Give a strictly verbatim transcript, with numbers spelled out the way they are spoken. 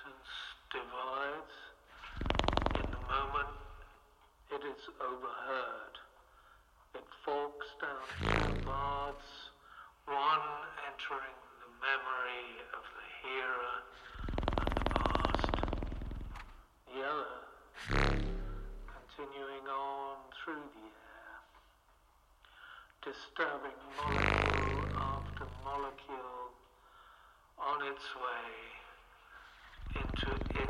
sentence divides. In the moment, it is overheard. It forks down two paths, one entering the memory of the hearer and the past, the other continuing on through the air, disturbing molecule after molecule on its way into its